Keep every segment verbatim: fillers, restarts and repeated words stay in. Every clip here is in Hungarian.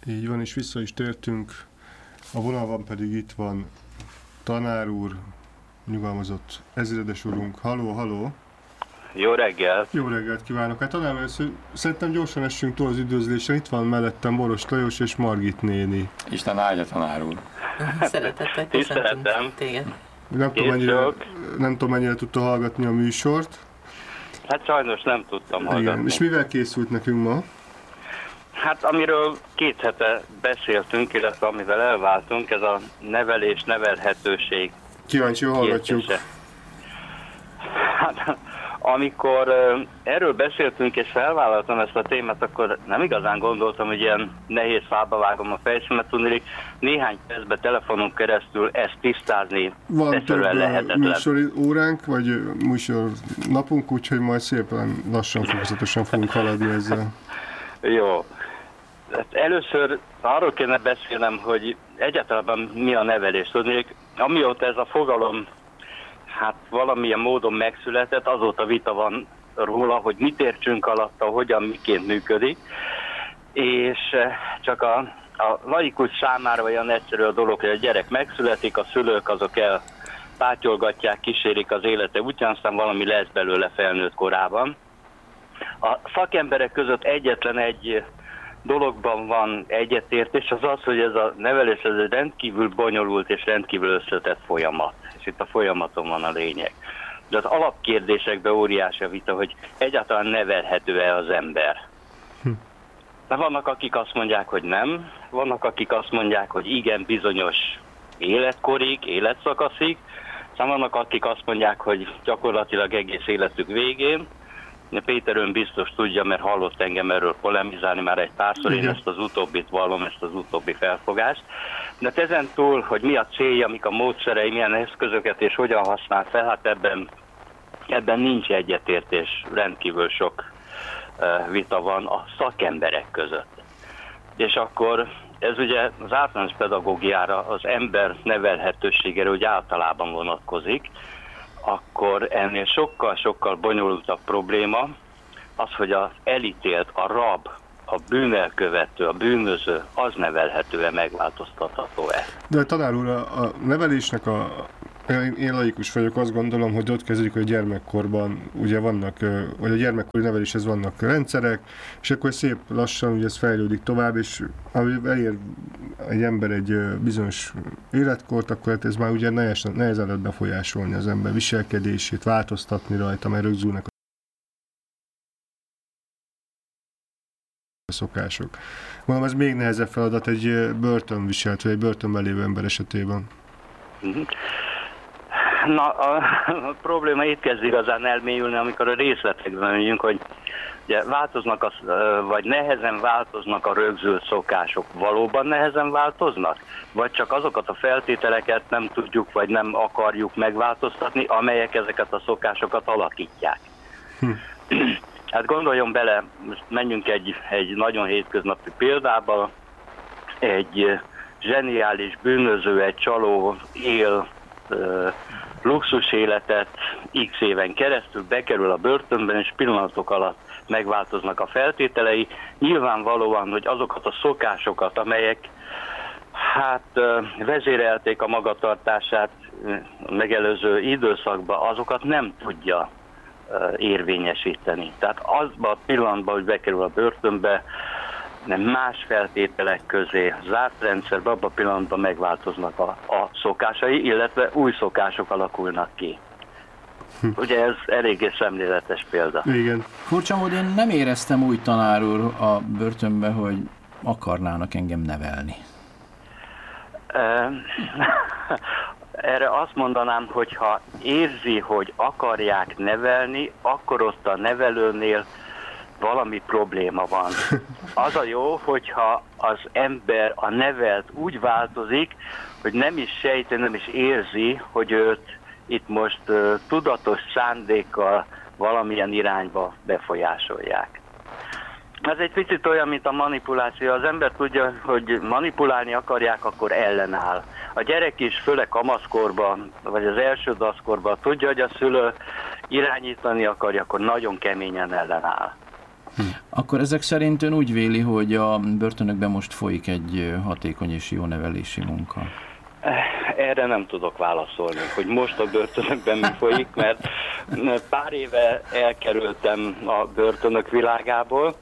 Így van, és vissza is tértünk. A vonalban pedig itt van tanár úr, nyugalmazott ezredes úrunk. Halló, halló! Jó reggelt! Jó reggelt kívánok! Hát tanár, először szerintem gyorsan essünk túl az üdvözlésen. Itt van mellettem Boros Lajos és Margit néni. Isten áldja, tanár úr! Szeretettel köszöntöm téged. Nem tudom, mennyire, nem tudom, mennyire tudta hallgatni a műsort. Hát sajnos nem tudtam hallgatni. Igen. És mivel készült nekünk ma? Hát amiről két hete beszéltünk, illetve amivel elváltunk, ez a nevelés, nevelhetőség. Kíváncsi, hallgatjuk. Hát, amikor uh, erről beszéltünk és felvállaltam ezt a témát, akkor nem igazán gondoltam, hogy ilyen nehéz fába vágom a fejszímet, tudni, néhány percben telefonon keresztül ezt tisztázni egyszerűen lehetetlen. Van több műsor óránk, vagy műsor napunk, úgyhogy majd szépen lassan, fokozatosan fogunk haladni ezzel. Jó. Először arról kéne beszélnem, hogy egyáltalán mi a nevelés. Tudni, amióta ez a fogalom hát valamilyen módon megszületett, azóta vita van róla, hogy mit értsünk alatta, hogyan, miként működik, és csak a, a laikus számára olyan egyszerű a dolog, hogy a gyerek megszületik, a szülők azok elpátyolgatják, kísérik az élete útján, aztán valami lesz belőle felnőtt korában. A szakemberek között egyetlen egy dologban van egyetértés, az az, hogy ez a nevelés ez egy rendkívül bonyolult és rendkívül összetett folyamat. És itt a folyamaton van a lényeg. De az alapkérdésekben óriási a vita, hogy egyáltalán nevelhető-e az ember. Hm. De vannak, akik azt mondják, hogy nem. Vannak, akik azt mondják, hogy igen, bizonyos életkorig, életszakaszig. Aztán vannak, akik azt mondják, hogy gyakorlatilag egész életük végén. Péter ön biztos tudja, mert hallott engem erről polemizálni már egy párszor, én ezt az utóbbit vallom, ezt az utóbbi felfogást. De ezen túl, hogy mi a célja, mik a módszerei, milyen eszközöket és hogyan használ fel, hát ebben, ebben nincs egyetértés, rendkívül sok uh, vita van a szakemberek között. És akkor ez ugye az általános pedagógiára, az ember nevelhetőségére úgy általában vonatkozik, akkor ennél sokkal-sokkal bonyolultabb probléma az, hogy az elítélt, a rab, a bűnelkövető, a bűnöző, az nevelhető-e, megváltoztatható-e. De tanár úr, a nevelésnek a... Én laikus vagyok, azt gondolom, hogy ott kezdődik, hogy a gyermekkorban ugye vannak, vagy a gyermekkori neveléshez vannak rendszerek, és akkor szép lassan ugye ez fejlődik tovább, és ahogy elér egy ember egy bizonyos életkort, akkor ez már ugye nehezen lehet befolyásolni az ember viselkedését, változtatni rajta, mert rögzülnek a szokások. Mondom, ez még nehezebb feladat egy börtönviselt, vagy egy börtönben lévő ember esetében. Mm-hmm. Na, a, a probléma itt kezd igazán elmélyülni, amikor a részletekben megyünk, hogy ugye változnak, az, vagy nehezen változnak a rögzült szokások. Valóban nehezen változnak? Vagy csak azokat a feltételeket nem tudjuk, vagy nem akarjuk megváltoztatni, amelyek ezeket a szokásokat alakítják? Hm. Hát gondoljon bele, most menjünk egy, egy nagyon hétköznapi példába, egy zseniális bűnöző, egy csaló él luxus életet x éven keresztül, bekerül a börtönben, és pillanatok alatt megváltoznak a feltételei. Nyilvánvalóan, hogy azokat a szokásokat, amelyek hát vezérelték a magatartását megelőző időszakban, azokat nem tudja érvényesíteni. Tehát azban a pillanatban, hogy bekerül a börtönbe, nem más feltételek közé, zárt rendszerben, abban a pillanatban megváltoznak a, a szokásai, illetve új szokások alakulnak ki. Hm. Ugye ez eléggé szemléletes példa. Igen. Furcsa módon én nem éreztem úgy, tanár úr, a börtönben, hogy akarnának engem nevelni. Erre azt mondanám, hogy ha érzi, hogy akarják nevelni, akkor ott a nevelőnél valami probléma van. Az a jó, hogyha az ember, a nevelt úgy változik, hogy nem is sejti, nem is érzi, hogy őt itt most uh, tudatos szándékkal valamilyen irányba befolyásolják. Ez egy picit olyan, mint a manipuláció. Az ember tudja, hogy manipulálni akarják, akkor ellenáll. A gyerek is, főleg kamaszkorban, vagy az első daszkorban tudja, hogy a szülő irányítani akarja, akkor nagyon keményen ellenáll. Hm. Akkor ezek szerint ön úgy véli, hogy a börtönökben most folyik egy hatékony és jó nevelési munka? Erre nem tudok válaszolni, hogy most a börtönökben mi folyik, mert pár éve elkerültem a börtönök világából.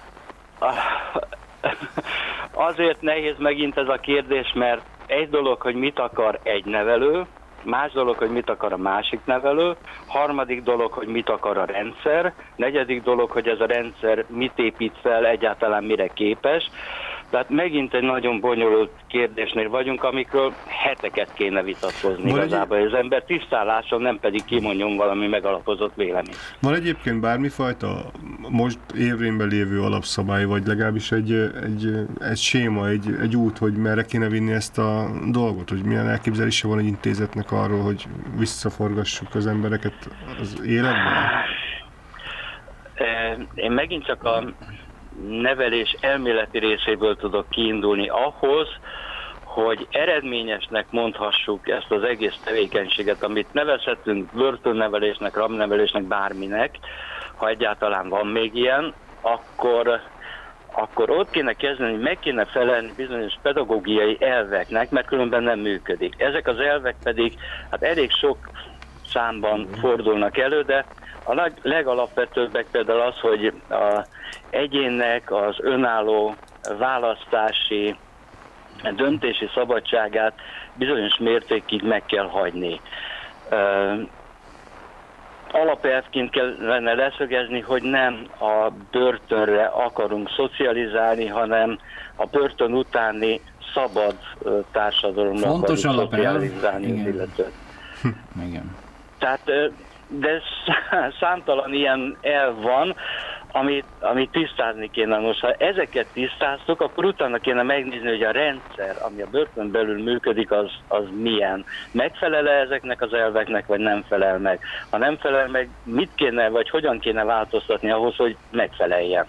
Azért nehéz megint ez a kérdés, mert egy dolog, hogy mit akar egy nevelő, más dolog, hogy mit akar a másik nevelő, harmadik dolog, hogy mit akar a rendszer, negyedik dolog, hogy ez a rendszer mit épít fel, egyáltalán mire képes. Tehát megint egy nagyon bonyolult kérdésnél vagyunk, amikről heteket kéne vitatkozni Van igazából. egy... Az ember tisztálláson, nem pedig kimondjon valami megalapozott vélemény. Van egyébként bármifajta most érvényben lévő alapszabály, vagy legalábbis egy, egy, egy séma, egy, egy út, hogy merre kéne vinni ezt a dolgot, hogy milyen elképzelése van egy intézetnek arról, hogy visszaforgassuk az embereket az életben? Én megint csak a nevelés elméleti részéből tudok kiindulni ahhoz, hogy eredményesnek mondhassuk ezt az egész tevékenységet, amit nevezhetünk börtönnevelésnek, rabnevelésnek, bárminek, ha egyáltalán van még ilyen, akkor, akkor ott kéne kezdeni, hogy meg kéne felelni bizonyos pedagógiai elveknek, mert különben nem működik. Ezek az elvek pedig hát elég sok számban fordulnak elő, de a legalapvetőbbek például az, hogy az egyénnek az önálló választási, döntési szabadságát bizonyos mértékig meg kell hagyni. Alapelvként kellene leszögezni, hogy nem a börtönre akarunk szocializálni, hanem a börtön utáni szabad társadalomra fontos akarunk szocializálni az illetőt. Igen. Tehát, de számtalan ilyen elv van, amit, amit tisztázni kéne. Most, ha ezeket tisztáztuk, akkor utána kéne megnézni, hogy a rendszer, ami a börtön belül működik, az, az milyen. Megfelel-e ezeknek az elveknek, vagy nem felel meg? Ha nem felel meg, mit kéne, vagy hogyan kéne változtatni ahhoz, hogy megfeleljen?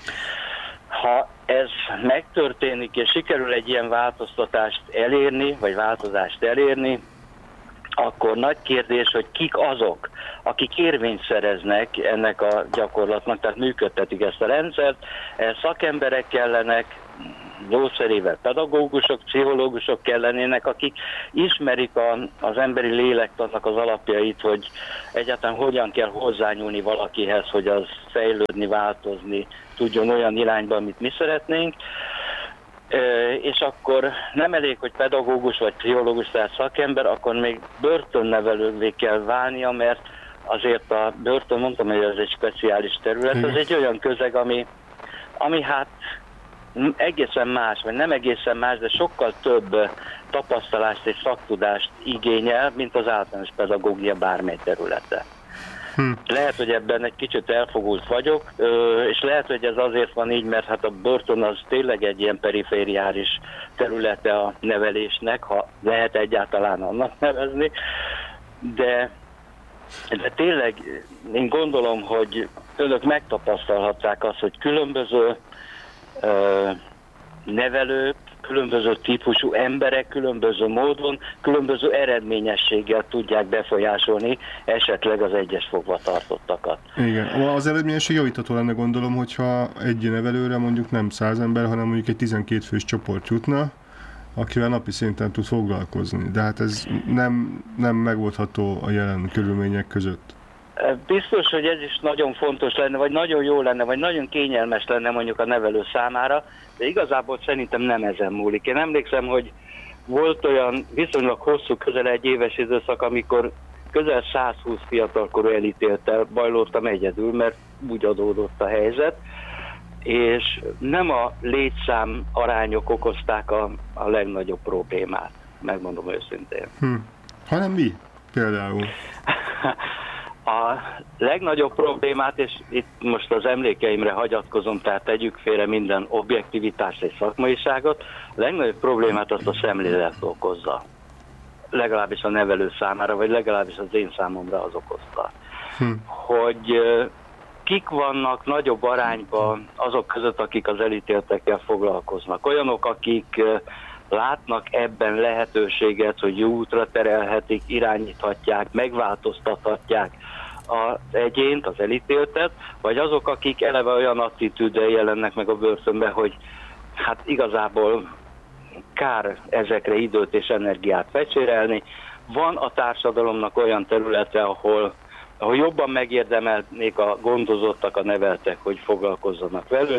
Ha ez megtörténik, és sikerül egy ilyen változtatást elérni, vagy változást elérni, akkor nagy kérdés, hogy kik azok, akik érvényt szereznek ennek a gyakorlatnak, tehát működtetik ezt a rendszert. Szakemberek kellenek, jószerével pedagógusok, pszichológusok kellenének, akik ismerik a, az emberi lélektannak az alapjait, hogy egyáltalán hogyan kell hozzányúlni valakihez, hogy az fejlődni, változni tudjon olyan irányba, amit mi szeretnénk. És akkor nem elég, hogy pedagógus vagy pszichológus, tehát szakember, akkor még börtönnevelővé kell válnia, mert azért a börtön, mondtam, hogy ez egy speciális terület, ez egy olyan közeg, ami, ami hát egészen más, vagy nem egészen más, de sokkal több tapasztalást és szaktudást igényel, mint az általános pedagógia bármely területe. Hm. Lehet, hogy ebben egy kicsit elfogult vagyok, és lehet, hogy ez azért van így, mert hát a börtön az tényleg egy ilyen perifériális területe a nevelésnek, ha lehet egyáltalán annak nevezni, de, de tényleg én gondolom, hogy önök megtapasztalhatják azt, hogy különböző ö, nevelők, különböző típusú emberek különböző módon, különböző eredményességgel tudják befolyásolni esetleg az egyes fogvatartottakat. Igen, az eredményesség javítható lenne, gondolom, hogyha egy nevelőre mondjuk nem száz ember, hanem mondjuk egy tizenkét fős csoport jutna, akivel napi szinten tud foglalkozni. De hát ez nem, nem megoldható a jelen körülmények között. Biztos, hogy ez is nagyon fontos lenne, vagy nagyon jó lenne, vagy nagyon kényelmes lenne mondjuk a nevelő számára, de igazából szerintem nem ezen múlik. Én emlékszem, hogy volt olyan viszonylag hosszú, közel egy éves időszak, amikor közel százhúsz fiatalkorú elítélttel bajlódtam egyedül, mert úgy adódott a helyzet, és nem a létszám arányok okozták a, a legnagyobb problémát, megmondom őszintén. Hm. Hanem mi például? A legnagyobb problémát, és itt most az emlékeimre hagyatkozom, tehát tegyük félre minden objektivitást és szakmaiságot, a legnagyobb problémát azt a szemlélet okozza. Legalábbis a nevelő számára, vagy legalábbis az én számomra az okozta. Hm. Hogy kik vannak nagyobb arányban azok között, akik az elítéltekkel foglalkoznak. Olyanok, akik látnak ebben lehetőséget, hogy jó útra terelhetik, irányíthatják, megváltoztathatják az egyént, az elítéltet, vagy azok, akik eleve olyan attitűddel jelennek meg a börtönbe, hogy hát igazából kár ezekre időt és energiát fecsérelni. Van a társadalomnak olyan területe, ahol, ahol jobban megérdemelnék a gondozottak, a neveltek, hogy foglalkozzanak velük,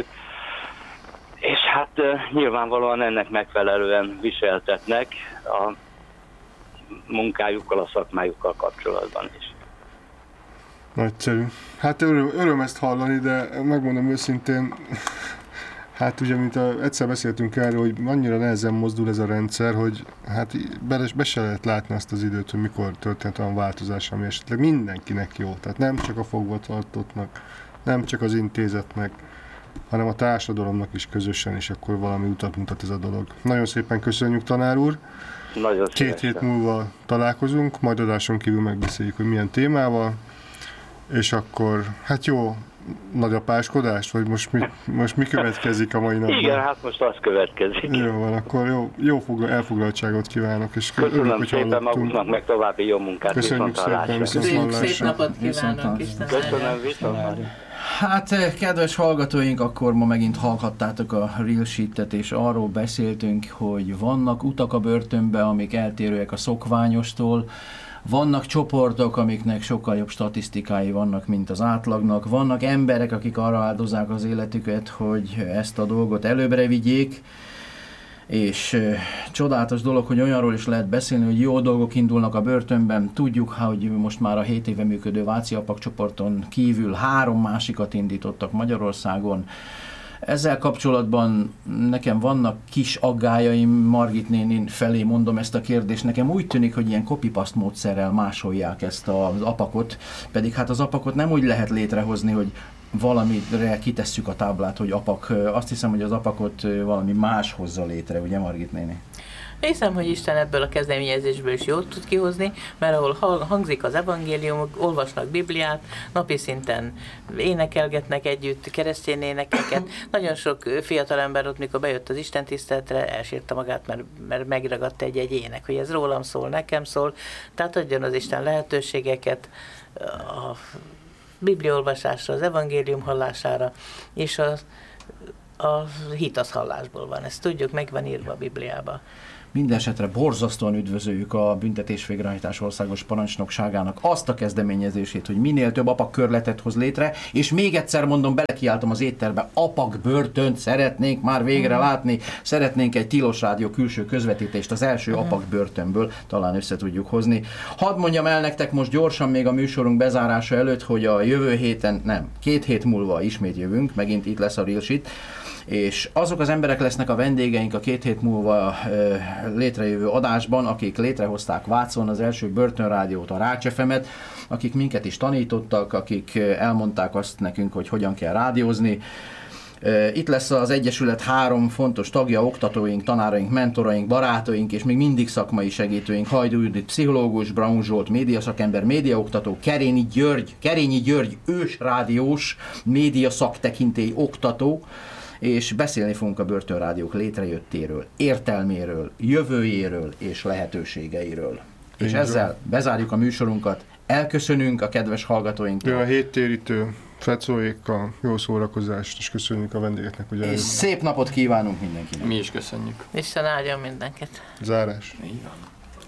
és hát nyilvánvalóan ennek megfelelően viseltetnek a munkájukkal, a szakmájukkal kapcsolatban is. Nagyszerű. Hát öröm, öröm ezt hallani, de megmondom őszintén, hát ugye, mint a, egyszer beszéltünk erről, hogy annyira nehezen mozdul ez a rendszer, hogy hát be, be se lehet látni azt az időt, hogy mikor történt olyan változás, ami esetleg mindenkinek jó. Tehát nem csak a fogvatartottnak, nem csak az intézetnek, hanem a társadalomnak is közösen, és akkor valami utat mutat ez a dolog. Nagyon szépen köszönjük, tanár úr! Nagyon Két szívesen. hét múlva találkozunk, majd adáson kívül megbeszéljük, hogy milyen témával, és akkor, hát jó, nagyapáskodást, vagy most mi, most mi következik a mai napban? Igen, hát most az következik. Jó van, akkor jó, jó fogla, elfoglaltságot kívánok, és Köszönöm örülök, hogy szépen hallottunk. maguknak, meg további jó munkát. Köszönjük szépen, viszont Szép, hallásra. szép napot kívánok, Isten Köszönöm, viszont. Hát, kedves hallgatóink, akkor ma megint hallhattátok a Real Shit-et, és arról beszéltünk, hogy vannak utak a börtönbe, amik eltérőek a szokványostól, vannak csoportok, amiknek sokkal jobb statisztikái vannak, mint az átlagnak, vannak emberek, akik arra áldozzák az életüket, hogy ezt a dolgot előbbre vigyék, és e, csodálatos dolog, hogy olyanról is lehet beszélni, hogy jó dolgok indulnak a börtönben. Tudjuk, hogy most már a hét éve működő Váci Apak csoporton kívül három másikat indítottak Magyarországon. Ezzel kapcsolatban nekem vannak kis aggájaim, Margit nénin felé mondom ezt a kérdést. Nekem úgy tűnik, hogy ilyen copy-paste módszerrel másolják ezt az apakot, pedig hát az apakot nem úgy lehet létrehozni, hogy valamire kitesszük a táblát, hogy apak. Azt hiszem, hogy az apakot valami más hozza létre, ugye Margit néni? Hiszem, hogy Isten ebből a kezdeményezésből is jót tud kihozni, mert ahol hangzik az evangélium, olvasnak Bibliát, napi szinten énekelgetnek együtt keresztény énekeket. Nagyon sok fiatalember ott, mikor bejött az istentiszteletre, elsírta magát, mert, mert megragadt egy-egy ének, hogy ez rólam szól, nekem szól. Tehát adjon az Isten lehetőségeket a bibliaolvasásra, az evangélium hallására, és a, a hit az hallásból van. Ezt tudjuk, meg van írva a Bibliába. Mindenesetre borzasztóan üdvözöljük a Büntetés Végrehajtás Országos Parancsnokságának azt a kezdeményezését, hogy minél több apakkörletet hoz létre, és még egyszer mondom, belekiáltom az étterbe, apakbörtönt szeretnénk már végre uh-huh. látni, szeretnénk egy Tilos Rádió külső közvetítést az első uh-huh. apakbörtönből, talán össze tudjuk hozni. Hadd mondjam el nektek most gyorsan még a műsorunk bezárása előtt, hogy a jövő héten, nem, két hét múlva ismét jövünk, megint itt lesz a Real Shit, és azok az emberek lesznek a vendégeink a két hét múlva ö, létrejövő adásban, akik létrehozták Vácon az első börtönrádiót, a Rács ef emet, akik minket is tanítottak, akik elmondták azt nekünk, hogy hogyan kell rádiózni. Itt lesz az Egyesület három fontos tagja, oktatóink, tanáraink, mentoraink, barátaink, és még mindig szakmai segítőink, Hajdú Judit, pszichológus, Braun Zsolt, médiaszakember, médiaoktató, Kerényi György, Kerényi György ősrádiós, médiaszaktekintély oktató, és beszélni fogunk a börtönrádiók létrejöttéről, értelméről, jövőjéről és lehetőségeiről. És ezzel bezárjuk a műsorunkat, elköszönünk a kedves hallgatóinktól. Jó, a héttérítő Fecóékkal, jó szórakozást, és köszönjük a vendégeknek, hogy És szép napot kívánunk mindenkinek. Mi is köszönjük. Isten áldjon mindenkit. Zárás. Így van.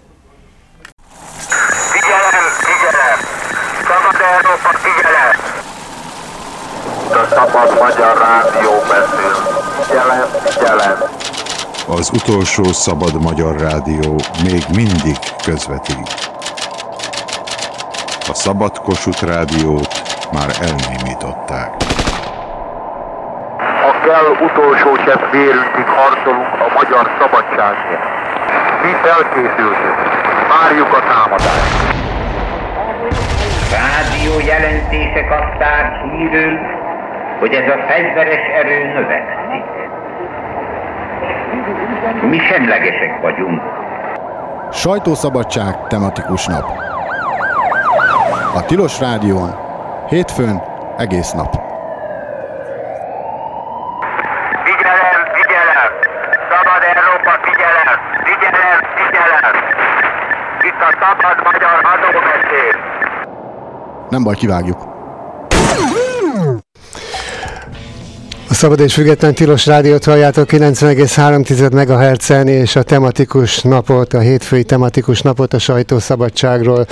Figyelem, figyelem! Szabad Európa, figyelem! A Szabad Magyar Rádió beszél. Figyelem, figyelem! Az utolsó Szabad Magyar Rádió még mindig közvetít. A Szabad Kossuth Rádiót már elnémították. A kell utolsó csepp vérünkig harcolunk a magyar szabadságért. Mi felkészültünk. Várjuk a támadást. Rádió jelentések adták hírül, hogy ez a fegyveres erő növekszik. Mi semlegesek vagyunk. Sajtószabadság tematikus nap. A Tilos Rádión, hétfőn egész nap. Figyelem, figyelem! Szabad Európa, figyelem! Figyelem, figyelem! Itt a Szabad Magyar Adóbeszéd! Nem baj, kivágjuk. A Szabad és Független Tilos Rádiót halljátok kilencven egész három megahertzen, és a tematikus napot, a hétfői tematikus napot a sajtószabadságról.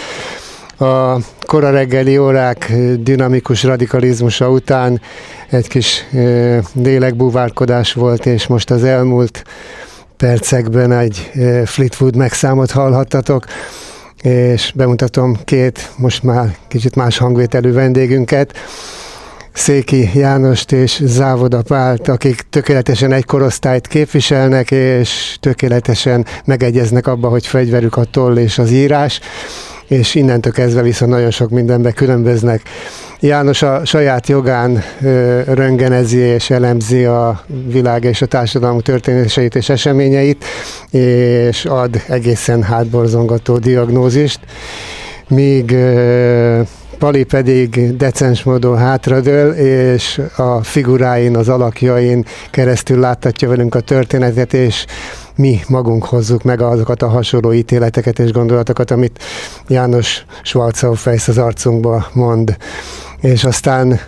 A kora reggeli órák dinamikus radikalizmusa után egy kis lélekbúvárkodás volt, és most az elmúlt percekben egy Fleetwood megszámot hallhattatok, és bemutatom két, most már kicsit más hangvételű vendégünket, Széki Jánost és Závoda Pált, akik tökéletesen egy korosztályt képviselnek, és tökéletesen megegyeznek abba, hogy fegyverük a toll és az írás, és innentől kezdve viszont nagyon sok mindenben különböznek. János a saját jogán ö, röntgenezi és elemzi a világ és a társadalom történéseit és eseményeit, és ad egészen hátborzongató diagnózist, míg ö, Pali pedig decens módon hátradől, és a figuráin, az alakjain keresztül láttatja velünk a történetet, és mi magunk hozzuk meg azokat a hasonló ítéleteket és gondolatokat, amit János Schwarzhaufejsz az arcunkba mond. És aztán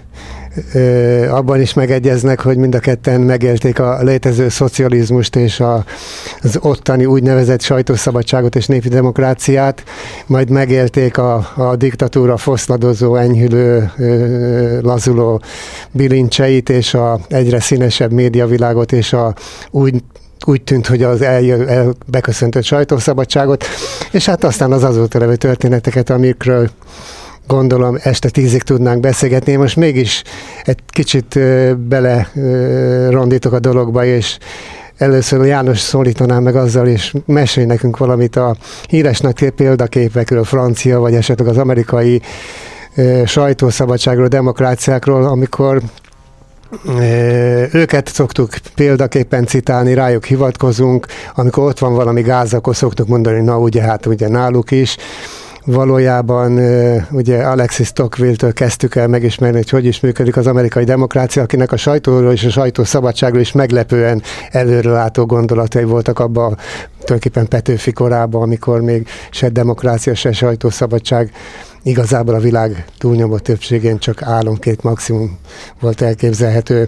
ö, abban is megegyeznek, hogy mind a ketten megélték a létező szocializmust és a, az ottani úgynevezett sajtószabadságot és népi demokráciát, majd megélték a, a diktatúra foszladozó, enyhülő, ö, lazuló bilincseit, és a egyre színesebb médiavilágot, és a úgy úgy tűnt, hogy az eljö, el, beköszöntött sajtószabadságot, és hát aztán az azóta levő történeteket, amikről gondolom este tízig tudnánk beszélgetni. Én most mégis egy kicsit uh, bele uh, rondítok a dologba, és először János szólítanám meg azzal, és mesélj nekünk valamit a híres nagy példaképekről, francia, vagy esetleg az amerikai uh, sajtószabadságról, demokráciákról, amikor őket szoktuk példaképpen citálni, rájuk hivatkozunk, amikor ott van valami gáz, akkor szoktuk mondani, na ugye, hát ugye náluk is. Valójában ugye Alexis Tocqueville-től kezdtük el megismerni, hogy hogy is működik az amerikai demokrácia, akinek a sajtóról és a sajtószabadságról is meglepően előrelátó gondolatai voltak abban tulajdonképpen Petőfi korában, amikor még se demokrácia, se sajtószabadság igazából a világ túlnyomó többségén csak álomként maximum volt elképzelhető.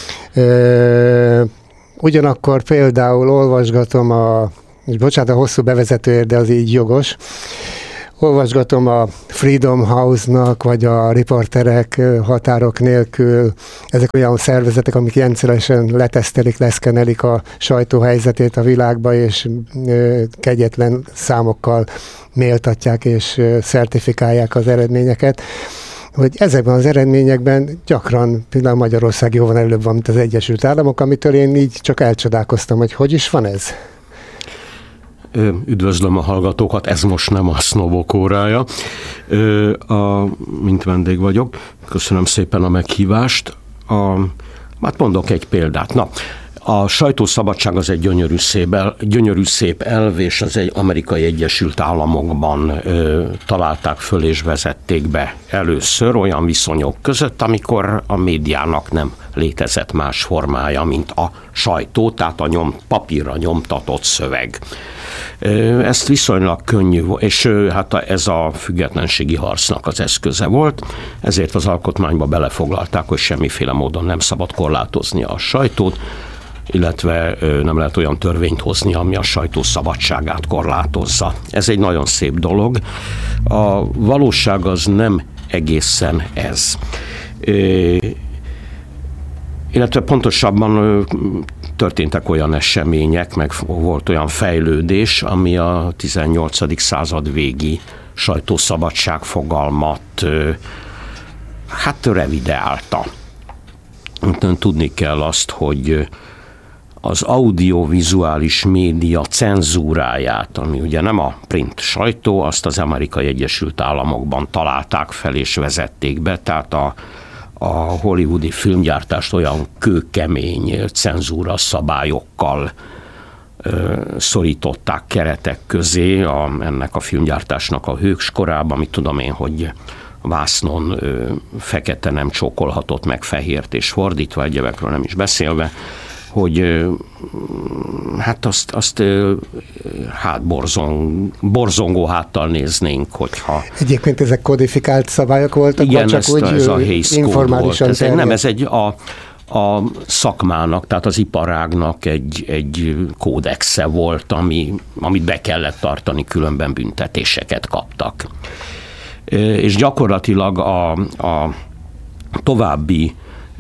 Ugyanakkor például olvasgatom a, és bocsánat a hosszú bevezetőért, de az így jogos, olvasgatom a Freedom House-nak, vagy a Riporterek határok nélkül, ezek olyan szervezetek, amik rendszeresen letesztelik, leszkenelik a sajtó helyzetét a világba, és kegyetlen számokkal méltatják és szertifikálják az eredményeket, hogy ezekben az eredményekben gyakran például Magyarország jóval előbb van, mint az Egyesült Államok, amitől én így csak elcsodálkoztam, hogy hogy is van ez? Üdvözlöm a hallgatókat, ez most nem a Sznobok órája, a, mint vendég vagyok. Köszönöm szépen a meghívást. A, hát mondok egy példát. Na, a sajtószabadság az egy gyönyörű szép, el, gyönyörű szép elv, és az egy Amerikai Egyesült Államokban ö, találták föl és vezették be először olyan viszonyok között, amikor a médiának nem létezett más formája, mint a sajtó, tehát a nyom, papírra nyomtatott szöveg. Ezt viszonylag könnyű, és hát ez a függetlenségi harcnak az eszköze volt, ezért az alkotmányba belefoglalták, hogy semmiféle módon nem szabad korlátozni a sajtót, illetve nem lehet olyan törvényt hozni, ami a sajtó szabadságát korlátozza. Ez egy nagyon szép dolog. A valóság az nem egészen ez. Illetve pontosabban történtek olyan események, meg volt olyan fejlődés, ami a tizennyolcadik század végi sajtószabadság fogalmat hát revideálta. Tudni kell azt, hogy az audiovizuális média cenzúráját, ami ugye nem a print sajtó, azt az Amerikai Egyesült Államokban találták fel és vezették be, tehát a a hollywoodi filmgyártást olyan kőkemény cenzúra szabályokkal ö, szorították keretek közé a, ennek a filmgyártásnak a hőskorában, mit tudom én, hogy vásznon ö, fekete nem csókolhatott meg fehért és fordítva, egyebekről nem is beszélve, hogy hát azt, azt hát borzong, borzongó háttal néznénk, hogyha... Egyébként ezek kodifikált szabályok voltak, igen, vagy csak ezt, úgy ez a informálisan volt. Ez egy, nem, ez egy a, a szakmának, tehát az iparágnak egy, egy kódexe volt, ami, amit be kellett tartani, különben büntetéseket kaptak. És gyakorlatilag a, a további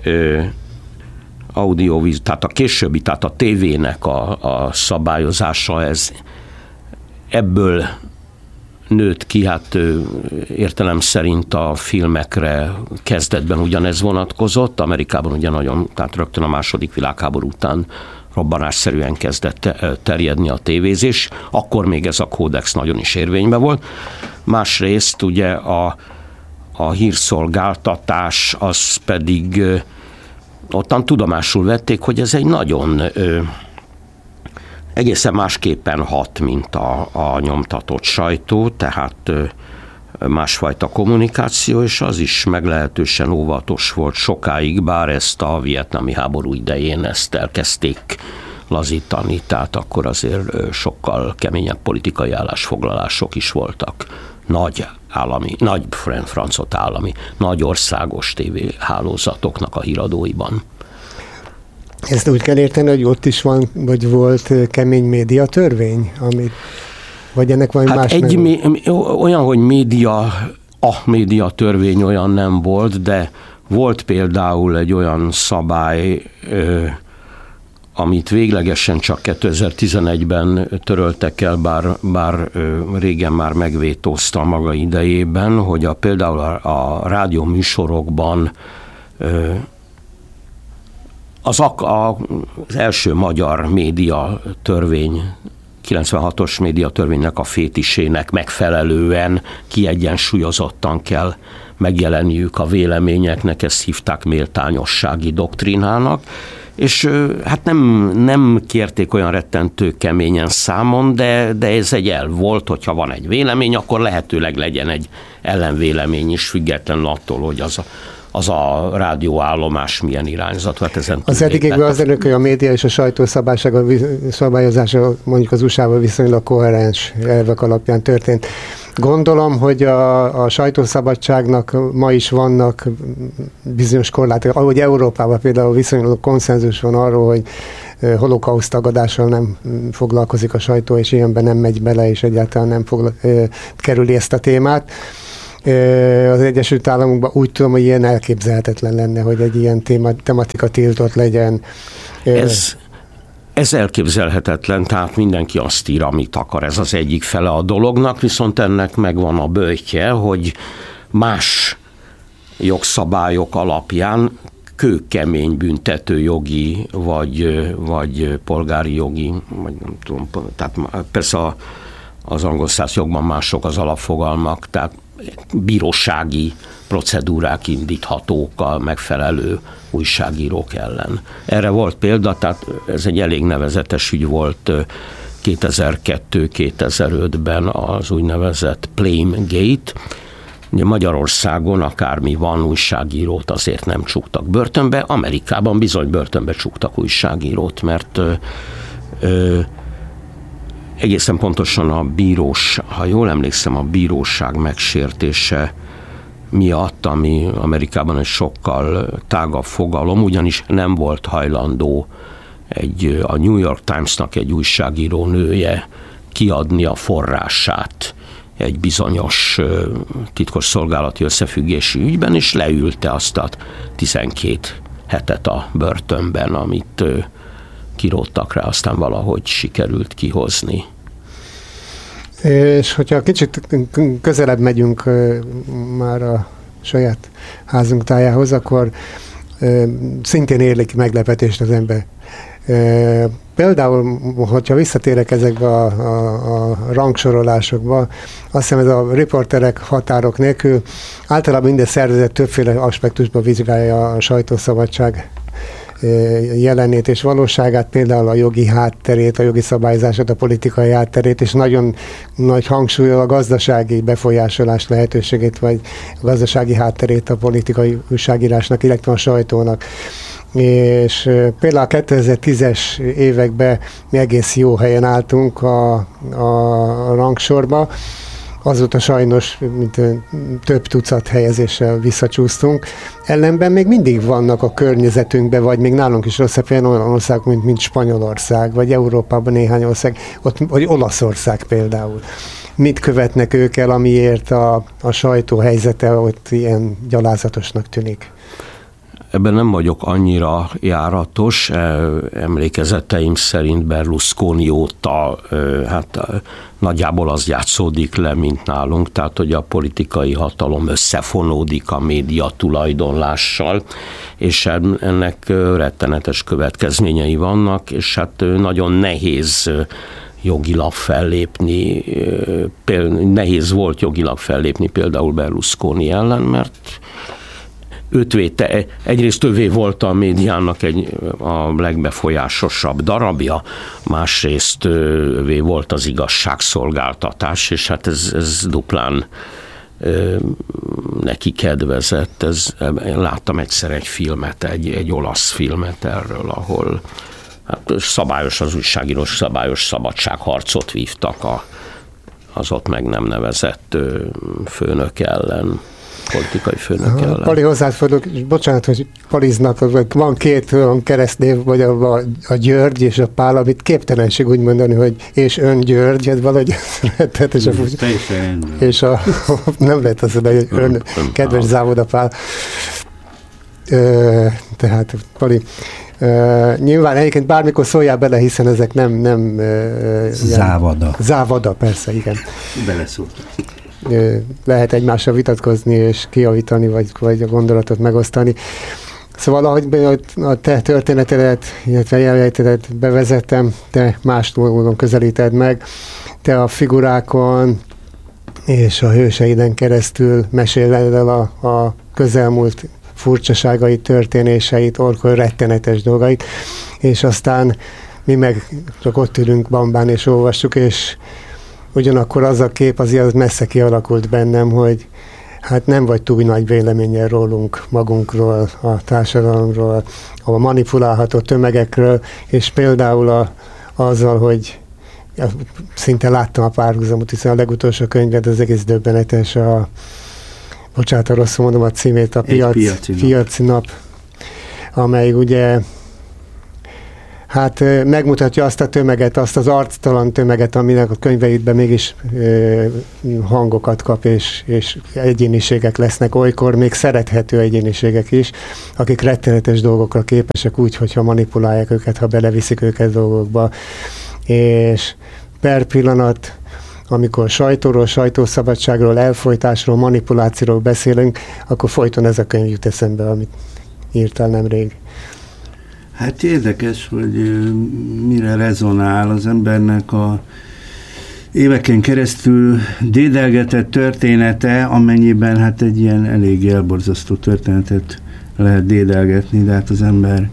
audioviz, tehát a későbbi, tehát a tévének a, a szabályozása, ez ebből nőtt ki, hát értelem szerint a filmekre kezdetben ugyanez vonatkozott, Amerikában ugye nagyon, tehát rögtön a második világháború után robbanásszerűen kezdett terjedni a tévézés, akkor még ez a kódex nagyon is érvényben volt. Másrészt ugye a, a hírszolgáltatás az pedig ottan tudomásul vették, hogy ez egy nagyon ö, egészen másképpen hat, mint a, a nyomtatott sajtó, tehát ö, másfajta kommunikáció, és az is meglehetősen óvatos volt sokáig, bár ezt a vietnámi háború idején ezt elkezdték lazítani, tehát akkor azért sokkal keményebb politikai állásfoglalások is voltak. Nagy állami, nagy francot állami, nagy országos tévéhálózatoknak a híradóiban. Ezt úgy kell érteni, hogy ott is van, vagy volt kemény média törvény, amit, vagy ennek valami hát más egy nem mé- olyan, hogy média, a média törvény olyan nem volt, de volt például egy olyan szabály, ö, amit véglegesen csak kétezer-tizenegyben töröltek el, bár, bár régen már megvétózta a maga idejében, hogy a, például a, a rádió műsorokban az, a, az első magyar média törvény, kilencvenhatos média törvénynek a fétisének megfelelően kiegyensúlyozottan kell megjelenniük a véleményeknek, ezt hívták méltányossági doktrinának, és hát nem, nem kérték olyan rettentő keményen számon, de, de ez egy elv volt, hogyha van egy vélemény, akkor lehetőleg legyen egy ellenvélemény is, függetlenül attól, hogy az a, az a rádióállomás milyen irányzat. Hát ezen az eddigekben az előtt, hogy a média és a sajtó szabályozása mondjuk az u es á-val viszonylag koherens elvek alapján történt. Gondolom, hogy a, a sajtószabadságnak ma is vannak bizonyos korlátok. Ahogy Európában például viszonylag konszenzus van arról, hogy holokauszt tagadással nem foglalkozik a sajtó, és ilyenben nem megy bele, és egyáltalán nem fogla, kerüli ezt a témát. Az Egyesült Államokban úgy tudom, hogy ilyen elképzelhetetlen lenne, hogy egy ilyen téma, tematika tiltott legyen. Ez... Ez elképzelhetetlen, tehát mindenki azt ír, amit akar. Ez az egyik fele a dolognak, viszont ennek megvan a böjtje, hogy más jogszabályok alapján kőkemény büntetőjogi, vagy, vagy polgári jogi, vagy nem tudom, tehát persze a, az angol száz jogban mások az alapfogalmak, tehát bírósági procedúrák indíthatók a megfelelő újságírók ellen. Erre volt példa, tehát ez egy elég nevezetes ügy volt kétezer-kettő-kétezer-ötben az úgynevezett Plame-gate. Ugye Magyarországon akármi van, újságírót azért nem csuktak börtönbe, Amerikában bizony börtönbe csuktak újságírót, mert ö, ö, egészen pontosan a bírós, ha jól emlékszem, a bíróság megsértése miatt, ami Amerikában egy sokkal tágabb fogalom, ugyanis nem volt hajlandó egy, a New York Times-nak egy újságíró nője kiadni a forrását egy bizonyos titkos szolgálati összefüggési ügyben, és leülte azt a tizenkét hetet a börtönben, amit kiróttak rá, aztán valahogy sikerült kihozni. És hogyha kicsit közelebb megyünk már a saját házunk tájához, akkor szintén érlik meglepetést az ember. Például, hogyha visszatérek ezekbe a, a, a rangsorolásokba, azt hiszem ez a riporterek határok nélkül általában minden szervezet többféle aspektusban vizsgálja a sajtószabadság jelenét és valóságát, például a jogi hátterét, a jogi szabályzását, a politikai hátterét, és nagyon nagy hangsúlyol a gazdasági befolyásolás lehetőségét, vagy a gazdasági hátterét a politikai újságírásnak, illetve a sajtónak. és például a kétezer-tízes években mi egész jó helyen álltunk a, a rangsorba, azóta sajnos mint több tucat helyezéssel visszacsúsztunk. Ellenben még mindig vannak a környezetünkben, vagy még nálunk is rosszabb olyan országok, mint, mint Spanyolország, vagy Európában néhány ország, ott, vagy Olaszország például. Mit követnek ők el, amiért a, a sajtó helyzete ott ilyen gyalázatosnak tűnik? Ebben nem vagyok annyira járatos, emlékezeteim szerint Berlusconi óta hát nagyjából az játszódik le, mint nálunk, tehát hogy a politikai hatalom összefonódik a média tulajdonlással, és ennek rettenetes következményei vannak, és hát nagyon nehéz jogilag fellépni, nehéz volt jogilag fellépni például Berlusconi ellen, mert őt védte, egyrészt övé volt a médiának egy, a legbefolyásosabb darabja, másrészt övé volt az igazságszolgáltatás, és hát ez, ez duplán ö, neki kedvezett. Ez, én láttam egyszer egy filmet, egy, egy olasz filmet erről, ahol hát szabályos, az újságírós szabályos szabadságharcot vívtak a, az ott meg nem nevezett főnök ellen. Politikai főnök ellen. Pali, hozzád fordulok, bocsánat, hogy Paliznak van két olyan keresztnév, vagy a, a György és a Pál, amit képtelenség úgy mondani, hogy és ön György, ez valahogy rettetes a furcsa. És a, nem lehet azt mondani, hogy ön, kedves Závoda Pál. Ö, tehát, Pali, Uh, nyilván egyébként bármikor szóljál bele, hiszen ezek nem... nem uh, Závada. Ilyen, závada, persze, igen. Beleszóltam. Uh, lehet egymással vitatkozni és kijavítani, vagy, vagy a gondolatot megosztani. Szóval ahogy a te történetedet, illetve jelenlétedet bevezettem, te más módon közelíted meg, te a figurákon és a hőseiden keresztül meséled el a, a közelmúlt furcsaságait, történéseit, olykor rettenetes dolgait, és aztán mi meg csak ott ülünk bambán és olvassuk, és ugyanakkor az a kép azért messze kialakult bennem, hogy hát nem vagy túl nagy véleménnyel rólunk, magunkról, a társadalomról, a manipulálható tömegekről, és például a, azzal, hogy szinte láttam a párhuzamot, hiszen a legutolsó könyved az egész döbbenetes, a bocsánat, rosszul mondom a címét, a piac, piaci, nap. piaci nap, amely ugye hát megmutatja azt a tömeget, azt az arctalan tömeget, aminek a könyveidben mégis ö, hangokat kap, és, és egyéniségek lesznek, olykor még szerethető egyéniségek is, akik rettenetes dolgokra képesek úgy, hogyha manipulálják őket, ha beleviszik őket dolgokba. És per pillanat, amikor sajtóról, sajtószabadságról, elfojtásról, manipulációról beszélünk, akkor folyton ez a könyv jut eszembe, amit írtál nemrég. Hát érdekes, hogy mire rezonál az embernek a éveken keresztül dédelgetett története, amennyiben hát egy ilyen elég elborzasztó történetet lehet dédelgetni, de hát az ember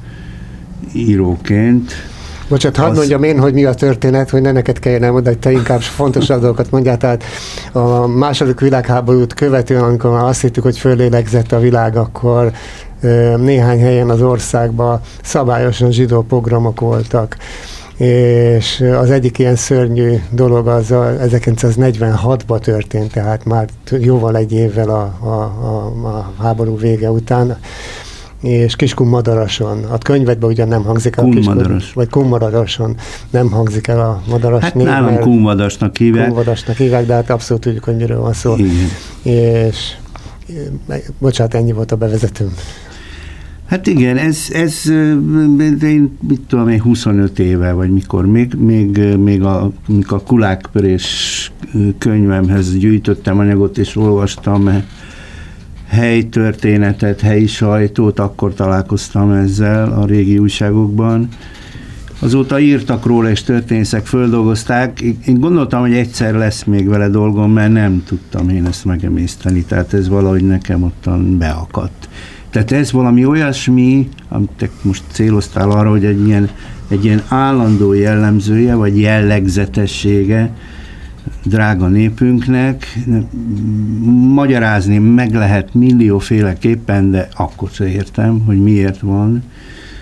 íróként. Bocsát, hadd az... mondjam én, hogy mi a történet, hogy ne neked kelljen elmondani, hogy te inkább fontosabb dolgokat mondjál. Tehát a második világháborút követően, amikor már azt hittük, hogy fölélegzett a világ, akkor néhány helyen az országban szabályosan zsidó pogromok voltak. És az egyik ilyen szörnyű dolog az a ezerkilencszáznegyvenhatban történt, tehát már jóval egy évvel a, a, a, a háború vége után, és Kiskunmadarason. A könyvedben ugyan nem hangzik el a Kiskun, vagy Kunmadaroson nem hangzik el a madaras hát név. Hát nálam Kunmadasnak hívják. Kunmadasnak hívják, de hát abszolút tudjuk, hogy miről van szó. Igen. És bocsánat, ennyi volt a bevezetőm. Hát igen, ez, ez én mit tudom én, huszonöt éve, vagy mikor, még, még, még a, mikor a kulákpörés könyvemhez gyűjtöttem anyagot, és olvastam helytörténetet, helyi sajtót, akkor találkoztam ezzel a régi újságokban. Azóta írtak róla, és történészek földolgozták. Én gondoltam, hogy egyszer lesz még vele dolgom, mert nem tudtam én ezt megemészteni, tehát ez valahogy nekem ottan beakadt. Tehát ez valami olyasmi, amit te most céloztál arra, hogy egy ilyen, egy ilyen állandó jellemzője, vagy jellegzetessége drága népünknek. Magyarázni meg lehet millióféleképpen, de akkor se értem, hogy miért van.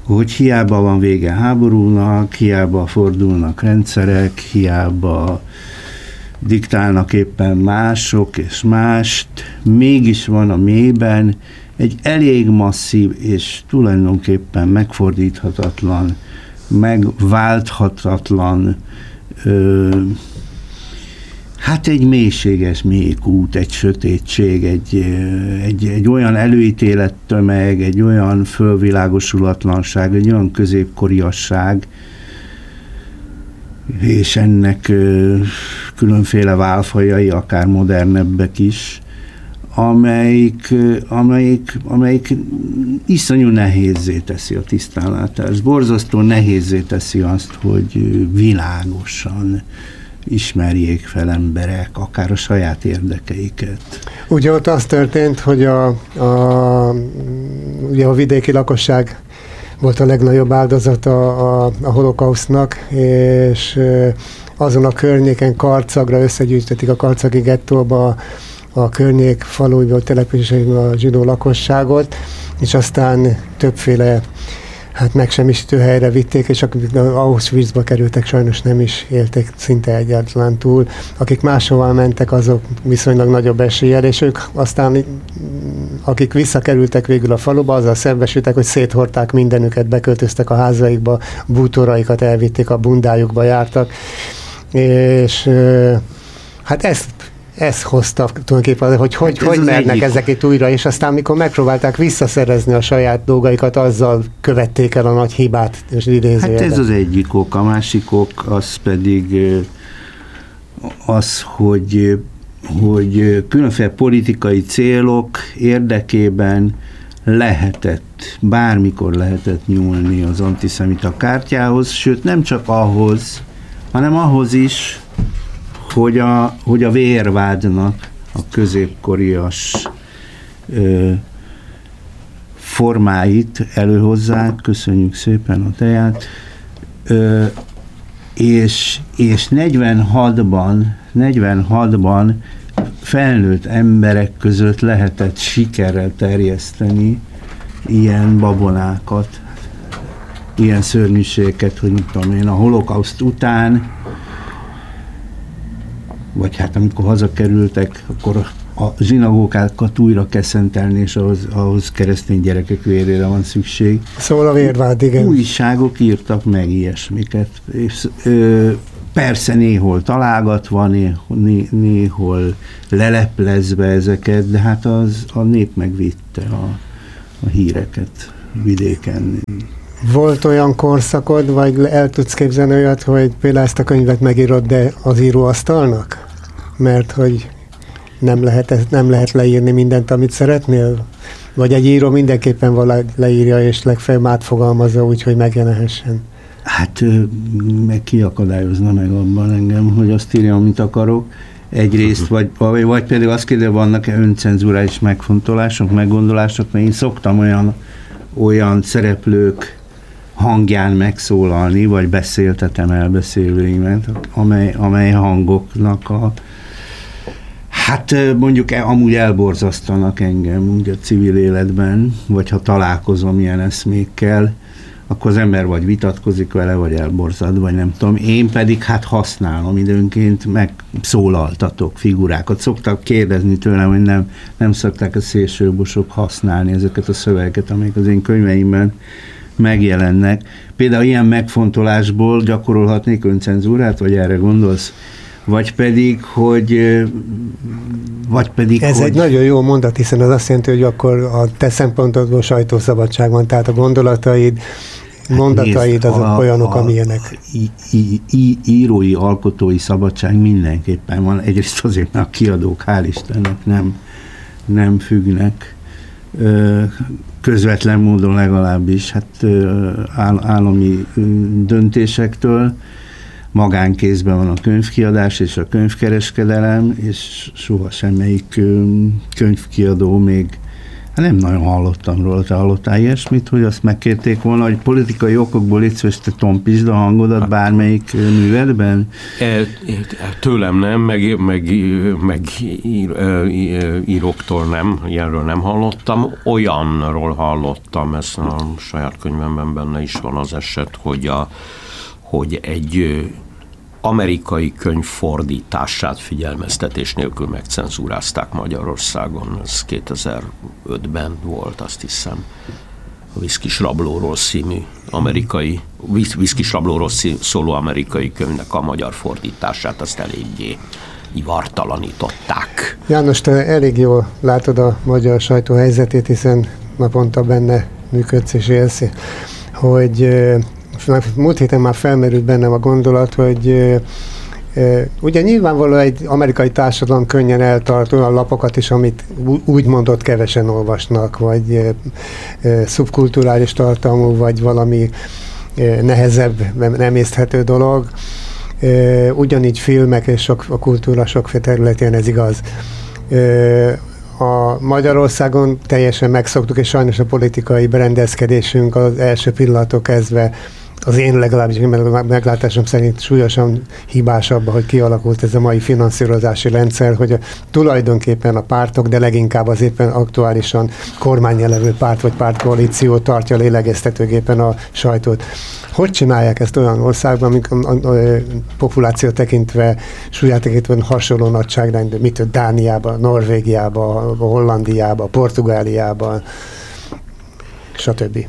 hogy hiába van vége háborúnak, hiába fordulnak rendszerek, hiába diktálnak éppen mások és mást, mégis van a mélyben egy elég masszív és tulajdonképpen megfordíthatatlan, megválthatatlan, ö, hát egy mélységes méhkút, egy sötétség, egy, egy, egy olyan előítélettömeg, egy olyan fölvilágosulatlanság, egy olyan középkoriasság, és ennek ö, különféle válfajai, akár modernebbek is, amelyik, amelyik, amelyik iszonyú nehézzé teszi a tisztánlátást. Borzasztó nehézzé teszi azt, hogy világosan ismerjék fel emberek, akár a saját érdekeiket. Ugye ott az történt, hogy a, a, ugye a vidéki lakosság volt a legnagyobb áldozata a, a holokausznak, és azon a környéken Karcagra összegyűjtötték a karcagi gettóba a környék faluiból, településeiben a zsidó lakosságot, és aztán többféle hát megsemmisítő helyre vitték, és akik Auschwitzba kerültek, sajnos nem is éltek szinte egyáltalán túl. Akik máshova mentek, azok viszonylag nagyobb eséllyel, és ők aztán, akik visszakerültek végül a faluba, azzal szembesültek, hogy széthordták mindenüket, beköltöztek a házaikba, bútoraikat elvitték, a bundájukba jártak, és hát ezt Ez hozta tulajdonképpen, hogy hogy, hát hogy mernek egyik ezek itt újra, és aztán mikor megpróbálták visszaszerezni a saját dolgaikat, azzal követték el a nagy hibát, és idézőjelben. Hát ez az egyik ok, a másik ok az pedig az, hogy, hogy különféle politikai célok érdekében lehetett, bármikor lehetett nyúlni az antiszemita kártyához, sőt nem csak ahhoz, hanem ahhoz is, hogy a, hogy a vérvádnak a középkorias ö, formáit előhozzák, köszönjük szépen a teját, ö, és, és negyvenhatban, negyvenhatban felnőtt emberek között lehetett sikerrel terjeszteni ilyen babonákat, ilyen szörnyűségeket, hogy mit tudom én, a holokauszt után, vagy hát amikor hazakerültek, akkor a zsinagógákat újra kell szentelni, és ahhoz, ahhoz keresztény gyerekek vérére van szükség. Szóval a vérvád, igen. Újságok írtak meg ilyesmiket. És, ö, persze néhol találgatva, néhol, né, néhol leleplezve ezeket, de hát az, a nép megvitte a, a híreket vidéken. Volt olyan korszakod, vagy el tudsz képzelni olyat, hogy például ezt a könyvet megírod, de az íróasztalnak? Mert hogy nem lehet, nem lehet leírni mindent, amit szeretnél? Vagy egy író mindenképpen valahogy leírja, és legfeljebb átfogalmazza úgy, hogy megjelenhessen? Hát meg ki akadályozna meg abban engem, hogy azt írjam, amit akarok. Egyrészt, vagy, vagy például azt kérdez, vannak-e öncenzurális megfontolások, meggondolások, mert én szoktam olyan, olyan szereplők hangján megszólalni, vagy beszéltetem elbeszélőimet, amely, amely hangoknak a hát mondjuk amúgy elborzasztanak engem úgy a civil életben, vagy ha találkozom ilyen eszmékkel, akkor az ember vagy vitatkozik vele, vagy elborzad, vagy nem tudom. Én pedig hát használom időnként, megszólaltatok figurákat. Szoktak kérdezni tőlem, hogy nem, nem szokták a szélsőbosok használni ezeket a szövegeket, amelyek az én könyveimben megjelennek. Például ilyen megfontolásból gyakorolhatnék öncenzúrát, vagy erre gondolsz? Vagy pedig, hogy... Vagy pedig, Ez hogy... egy nagyon jó mondat, hiszen az azt jelenti, hogy akkor a te szempontodból sajtószabadság van, tehát a gondolataid, hát mondataid azok a, olyanok, a, amilyenek. I, i, i, írói, alkotói szabadság mindenképpen van. Egyrészt azért, mert a kiadók, hál' Istennek nem, nem függnek közvetlen módon legalábbis hát állami döntésektől. Magánkézben van a könyvkiadás és a könyvkereskedelem, és soha semmelyik könyvkiadó még Hát nem nagyon hallottam róla, te hallottál ilyesmit, hogy azt megkérték volna, hogy politikai okokból itt szíves, te tompítsd a hangodat bármelyik művedben? Tőlem nem, meg, meg, meg ír, íróktól nem, ilyenről nem hallottam. Olyanról hallottam, ez a saját könyvemben benne is van az eset, hogy, a, hogy egy amerikai könyv fordítását figyelmeztetés nélkül megcenzúrázták Magyarországon. Ez kétezer-ötben volt, azt hiszem. A Viszkis rablóról című amerikai, Viszkis rablóról szóló amerikai könyvnek a magyar fordítását, azt eléggé ivartalanították. János, te elég jól látod a magyar sajtó helyzetét, hiszen naponta benne működsz és élsz, hogy múlt héten már felmerült bennem a gondolat, hogy e, e, ugye nyilvánvalóan egy amerikai társadalom könnyen eltart olyan lapokat is, amit úgy mondott kevesen olvasnak, vagy e, e, szubkulturális tartalmú, vagy valami e, nehezebb, nem észthető dolog. E, ugyanígy filmek és sok, a kultúra sokféle területén ez igaz. E, a Magyarországon teljesen megszoktuk, és sajnos a politikai berendezkedésünk az első pillanatok kezdve az én legalábbis meglátásom szerint súlyosan hibás abban, hogy kialakult ez a mai finanszírozási rendszer, hogy a, tulajdonképpen a pártok, de leginkább az éppen aktuálisan kormánnyal levő párt vagy pártkoalíció tartja lélegeztetőgépen a sajtót. Hogy csinálják ezt olyan országban, amik a, a, a populáció tekintve, súlyát tekintve hasonló nagyságrendű, mit Dániában, Norvégiában, Hollandiában, Portugáliában, stb.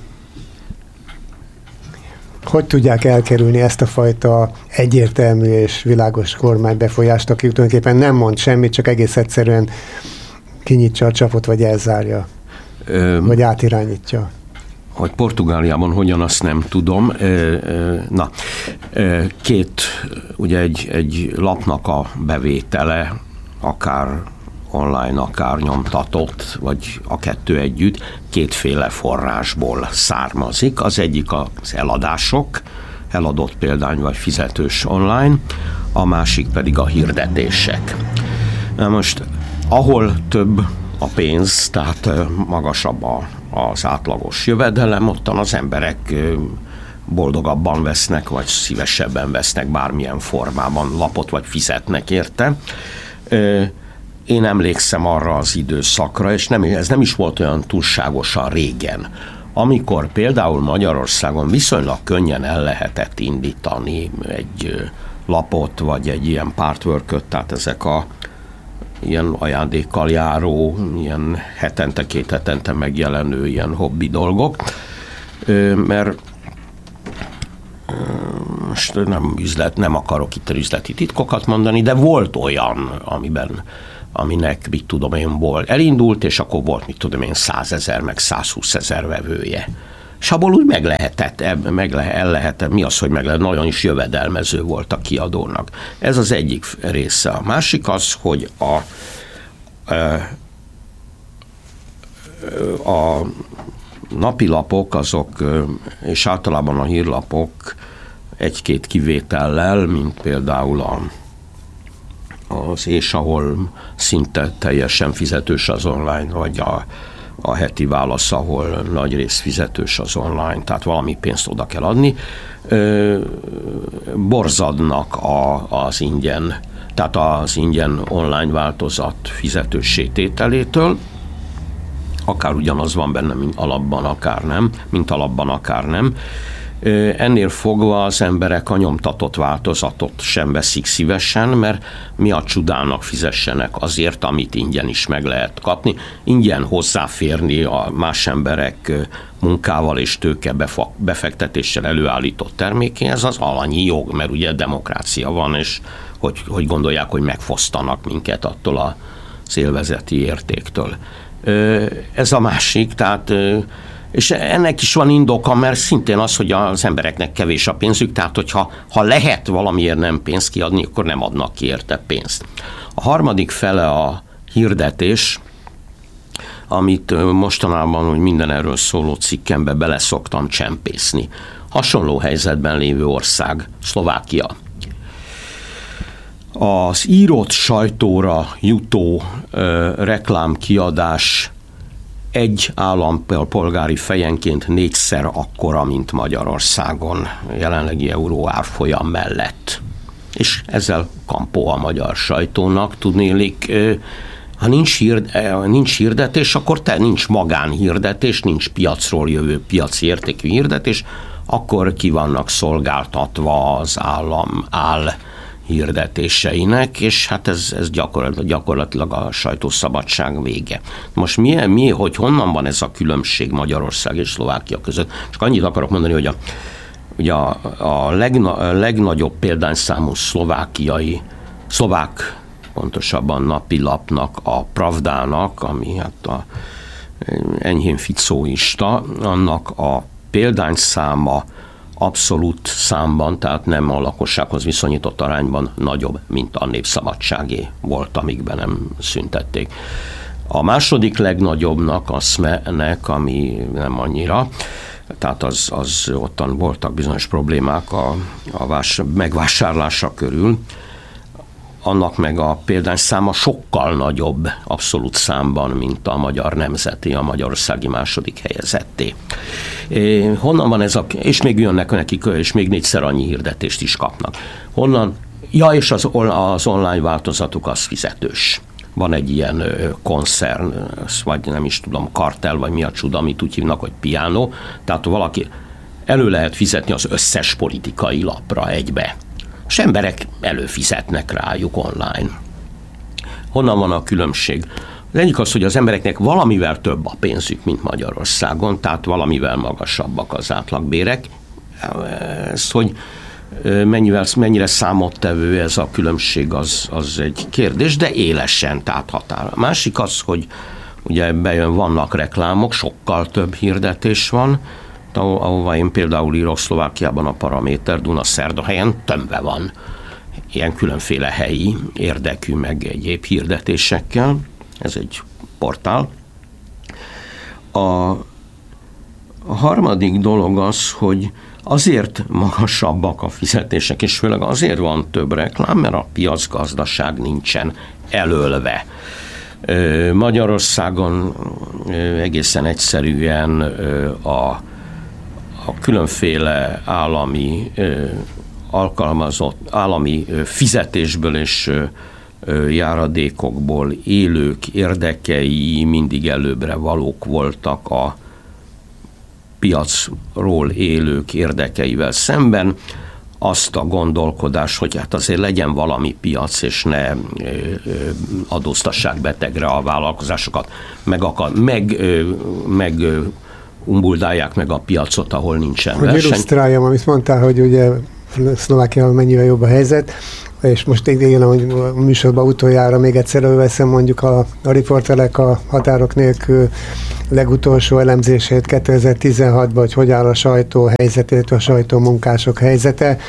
Hogy tudják elkerülni ezt a fajta egyértelmű és világos kormánybefolyást, aki tulajdonképpen nem mond semmit, csak egész egyszerűen kinyitja a csapot, vagy elzárja, Ö, vagy átirányítja? Hogy Portugáliában hogyan, azt nem tudom. Na, két, ugye egy, egy lapnak a bevétele, akár online, akár nyomtatott, vagy a kettő együtt, kétféle forrásból származik. Az egyik az eladások, eladott példány vagy fizetős online, a másik pedig a hirdetések. Na most, ahol több a pénz, tehát magasabb a, az átlagos jövedelem, ottan az emberek boldogabban vesznek, vagy szívesebben vesznek bármilyen formában lapot, vagy fizetnek érte. Én emlékszem arra az időszakra, és nem, ez nem is volt olyan túlságosan régen, amikor például Magyarországon viszonylag könnyen el lehetett indítani egy lapot, vagy egy ilyen partworköt, tehát ezek a ilyen ajándékkal járó, ilyen hetente, két hetente megjelenő ilyen hobbi dolgok, mert most nem üzlet, nem akarok itt üzleti titkokat mondani, de volt olyan, amiben aminek, mit tudom én, volt, elindult, és akkor volt, mit tudom én, százezer, meg százhúszezer vevője. És abból úgy meg lehetett, meg le, el lehetett, mi az, hogy meg lehet, nagyon is jövedelmező volt a kiadónak. Ez az egyik része. A másik az, hogy a, a napilapok, azok, és általában a hírlapok egy-két kivétellel, mint például a az és ahol szinte teljesen fizetős az online, vagy a, a heti válasz, ahol nagy rész fizetős az online, tehát valami pénzt oda kell adni, ö, borzadnak a, az ingyen, tehát az ingyen online változat fizetőssé tételétől, akár ugyanaz van benne, mint alapban, akár nem, mint alapban, akár nem. Ennél fogva az emberek a nyomtatott változatot sem veszik szívesen, mert mi a csodának fizessenek azért, amit ingyen is meg lehet kapni. Ingyen hozzáférni a más emberek munkával és tőke befektetéssel előállított termékéhez, az alanyi jog, mert ugye demokrácia van, és hogy, hogy gondolják, hogy megfosztanak minket attól az élvezeti értéktől. Ez a másik, tehát és ennek is van indoka, mert szintén az, hogy az embereknek kevés a pénzük, tehát hogyha ha lehet valamiért nem pénzt kiadni, akkor nem adnak ki érte pénzt. A harmadik fele a hirdetés, amit mostanában, hogy minden erről szóló cikkembe bele szoktam csempészni. Hasonló helyzetben lévő ország, Szlovákia. Az írott sajtóra jutó ö, reklámkiadás egy állampolgári fejenként négyszer akkora, mint Magyarországon jelenlegi euró árfolyam mellett. És ezzel kampó a magyar sajtónak, tudnélik, ha nincs, hird, nincs hirdetés, akkor te nincs magánhirdetés, nincs piacról jövő piaci értékű hirdetés, akkor ki vannak szolgáltatva az állam áll hirdetéseinek, és hát ez, ez gyakorlatilag, gyakorlatilag a sajtószabadság vége. Most mi, mi, hogy honnan van ez a különbség Magyarország és Szlovákia között? Csak annyit akarok mondani, hogy a, ugye a, a, legna, a legnagyobb példányszámú szlovákiai, szlovák pontosabban napilapnak, a Pravdának, ami hát a enyhén ficóista, annak a példányszáma abszolút számban, tehát nem a lakossághoz viszonyított arányban nagyobb, mint a Népszabadságé volt, amíg be nem szüntették. A második legnagyobbnak, a SZME-nek, ami nem annyira, tehát az, az ottan voltak bizonyos problémák a, a vás, megvásárlása körül, annak meg a példányszáma sokkal nagyobb abszolút számban, mint a Magyar Nemzeti, a magyarországi második helyezetté. É, honnan van ez a, és még jönnek nekik, és még négyszer annyi hirdetést is kapnak. Honnan? Ja, és az, az online változatuk az fizetős. Van egy ilyen koncern, vagy nem is tudom, kartel, vagy mi a csuda, amit úgy hívnak, hogy piano, tehát valaki elő lehet fizetni az összes politikai lapra egybe. És emberek előfizetnek rájuk online. Honnan van a különbség? Az egyik az, hogy az embereknek valamivel több a pénzük, mint Magyarországon, tehát valamivel magasabbak az átlagbérek. Ez, hogy mennyivel, mennyire számottevő ez a különbség, az, az egy kérdés, de élesen, tehát határ. A másik az, hogy ugye bejön, vannak reklámok, sokkal több hirdetés van, ahova én például írok Szlovákiában a Paraméter Dunaszerdahelyen tömve van ilyen különféle helyi érdekű meg egyéb hirdetésekkel. Ez egy portál. A, a harmadik dolog az, hogy azért magasabbak a fizetések, és főleg azért van több reklám, mert a piacgazdaság nincsen elölve. Magyarországon egészen egyszerűen a a különféle állami alkalmazott, állami fizetésből és járadékokból élők érdekei mindig előbbre valók voltak a piacról élők érdekeivel szemben. Azt a gondolkodás, hogy hát azért legyen valami piac, és ne adóztassák betegre a vállalkozásokat, meg, akar, meg, meg umbuldálják meg a piacot, ahol nincsen hogy verseny. Hogy illusztráljam, amit mondtál, hogy ugye Szlovákiában mennyivel jobb a helyzet, és most igen, ahogy a műsorban utoljára még egyszer előveszem mondjuk a, a riporterek a határok nélkül legutolsó elemzését kétezer-tizenhatban, hogy hogy áll a sajtó helyzetét, a sajtó munkások helyzete.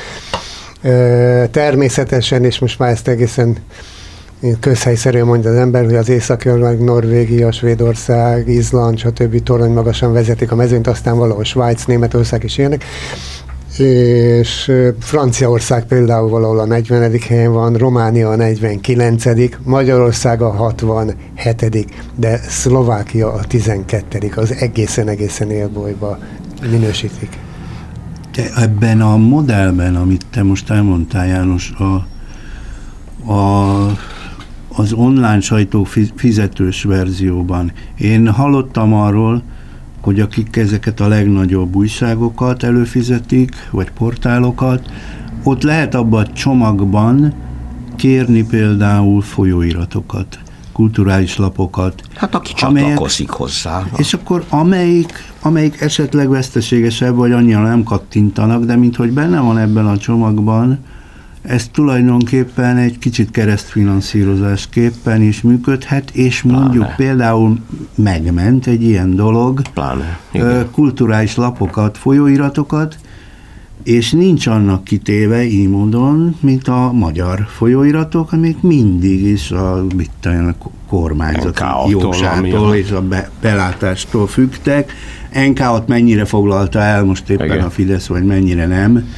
Természetesen, és most már ezt egészen közhelyszerűen mondja az ember, hogy az Észak-Irland, Norvégia, Svédország, Izland, stb. Torony magasan vezetik a mezőnyt, aztán valahol Svájc, Németország is ilyenek. És Franciaország például valahol a negyvenedik helyen van, Románia a negyvenkilencedik, Magyarország a hatvanhetedik, de Szlovákia a tizenkettedik az egészen-egészen élbolyba minősítik. De ebben a modellben, amit te most elmondtál, János, a, a, az online sajtó fizetős verzióban, én hallottam arról, hogy akik ezeket a legnagyobb újságokat előfizetik, vagy portálokat, ott lehet abban a csomagban kérni például folyóiratokat, kulturális lapokat. Hát aki csatlakozik hozzá. És akkor amelyik, amelyik esetleg veszteségesebb, vagy annyira nem kattintanak, de minthogy benne van ebben a csomagban, ez tulajdonképpen egy kicsit keresztfinanszírozásképpen is működhet, és mondjuk Pláne. például megment egy ilyen dolog, Pláne. kulturális lapokat, folyóiratokat, és nincs annak kitéve így módon, mint a magyar folyóiratok, amik mindig is a, a kormányzati jóságtól és a be, belátástól függtek. en ká-ot mennyire foglalta el most éppen Igen. a Fidesz, vagy mennyire nem.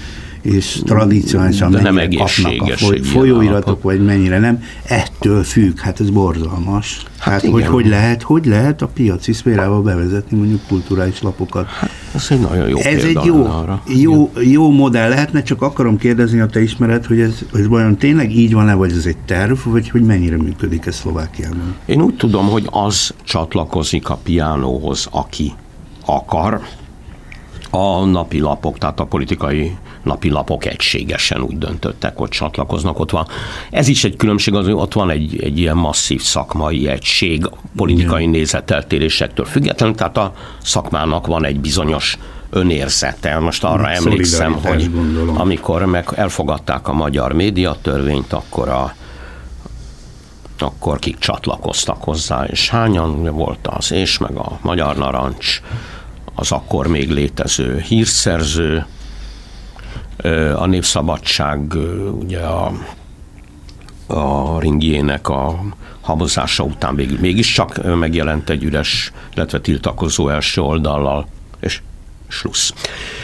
és tradicionálisan de nem mennyire kapnak a foly, folyóiratok, vagy mennyire nem, ettől függ, hát ez borzalmas. Hát, hát hogy, hogy lehet, hogy lehet a piaci szférába bevezetni mondjuk kulturális lapokat? Hát, ez egy nagyon jó Ez egy jó, jó, jó modell lehetne, csak akarom kérdezni, ha te ismered, hogy ez, ez vajon tényleg így van-e, vagy ez egy terv, vagy hogy mennyire működik ez Szlovákiában? Én úgy tudom, hogy az csatlakozik a piánóhoz, aki akar. A napilapok, tehát a politikai napilapok egységesen úgy döntöttek, hogy csatlakoznak. Ott van. Ez is egy különbség, az, hogy ott van egy, egy ilyen masszív szakmai egység, politikai nézeteltérésektől függetlenül, tehát a szakmának van egy bizonyos önérzete. Most arra Nagy emlékszem, hogy gondolom. amikor meg elfogadták a magyar médiatörvényt, akkor a akkor kik csatlakoztak hozzá, és hányan volt az, és meg a Magyar Narancs, az akkor még létező hírszerző, a Népszabadság, ugye a, a ringjének a habozása után végül mégiscsak megjelent egy üres, illetve tiltakozó első oldallal, és slussz.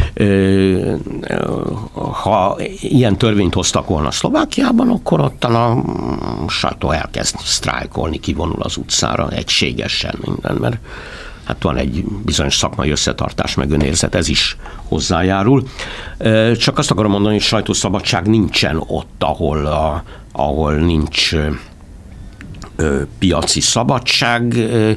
Ha ilyen törvényt hoztak volna Szlovákiában, akkor ottan a sajtó elkezd sztrájkolni, kivonul az utcára egységesen minden, mert hát van egy bizonyos szakmai összetartás, meg önérzet, ez is hozzájárul. Csak azt akarom mondani, hogy sajtószabadság nincsen ott, ahol, a, ahol nincs ö, piaci szabadság, ö,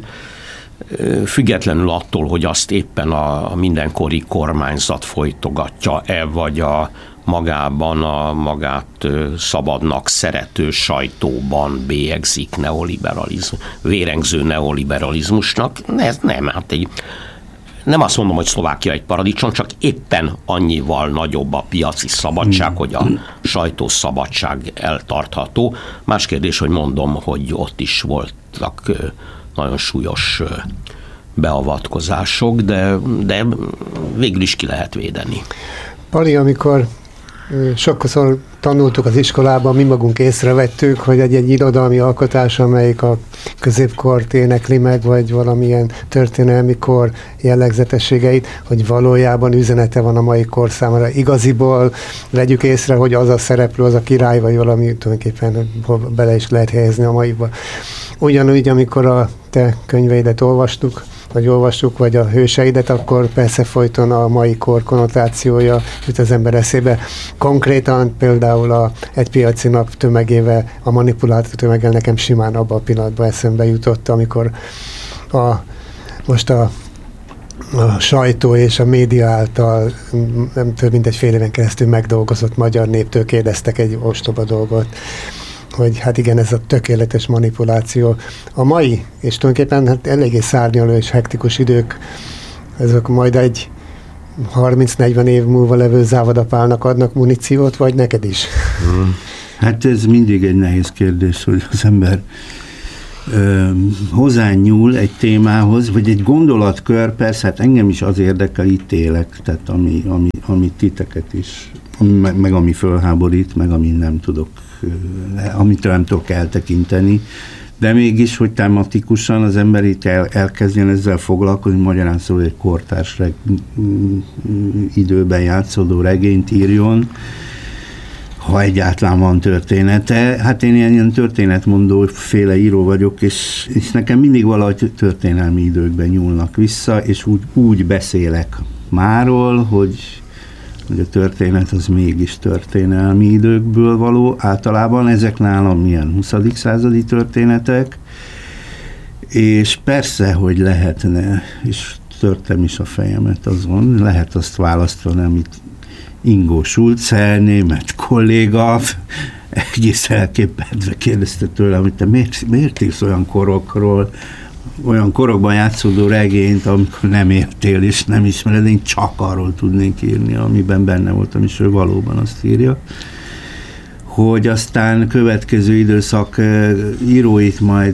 függetlenül attól, hogy azt éppen a, a mindenkori kormányzat folytogatja-e, vagy a magában a magát szabadnak szerető sajtóban bélyegzik neoliberalizmus, vérengző neoliberalizmusnak. Ez nem, hát egy, nem azt mondom, hogy Szlovákia egy paradicsom, csak éppen annyival nagyobb a piaci szabadság, hogy a sajtószabadság eltartható. Más kérdés, hogy mondom, hogy ott is voltak nagyon súlyos beavatkozások, de, de végül is ki lehet védeni. Pali, amikor sokszor tanultuk az iskolában, mi magunk észrevettük, hogy egy-egy irodalmi alkotás, amelyik a középkort énekli meg, vagy valamilyen történelmi kor jellegzetességeit, hogy valójában üzenete van a mai kor számára. Igaziból vegyük észre, hogy az a szereplő, az a király, vagy valami tulajdonképpen bele is lehet helyezni a maiba. Ugyanúgy, amikor a te könyveidet olvastuk, vagy olvassuk, vagy a hőseidet, akkor persze folyton a mai kor konnotációja jut az ember eszébe. Konkrétan például a Egy piaci nap tömegével, a manipulátor tömeggel nekem simán abban a pillanatban eszembe jutott, amikor a, most a, a sajtó és a média által nem több mint egy fél éven keresztül megdolgozott magyar néptől kérdeztek egy ostoba dolgot, hogy hát igen, ez a tökéletes manipuláció. A mai, és tulajdonképpen hát eléggé szárnyaló és hektikus idők, ezek majd egy harminc-negyven év múlva levő závadapálnak adnak muníciót, vagy neked is? Hát ez mindig egy nehéz kérdés, hogy az ember ö, hozzányúl egy témához, vagy egy gondolatkör, persze, hát engem is az érdekel, itt élek, tehát ami, ami, ami titeket is, ami, meg, meg ami fölháborít, meg ami nem tudok amit nem tudok eltekinteni, de mégis, hogy tematikusan az ember itt el, elkezdjen ezzel foglalkozni, magyarán szóval egy kortárs reg, időben játszódó regényt írjon, ha egyáltalán van története. Hát én ilyen, ilyen történetmondó féle író vagyok, és, és nekem mindig valahogy történelmi időkben nyúlnak vissza, és úgy, úgy beszélek máról, hogy hogy a történet az mégis történelmi időkből való. Általában ezek nálam milyen huszadik századi történetek, és persze, hogy lehetne, és törtem is a fejemet azon, lehet azt választani, amit Ingo Schulze, német kolléga, egész elképedve kérdezte tőlem, hogy te miért, miért írsz olyan korokról, olyan korokban játszódó regényt, amikor nem értél és nem ismered, én csak arról tudnék írni, amiben benne voltam, és ő valóban azt írja, hogy aztán következő időszak íróit majd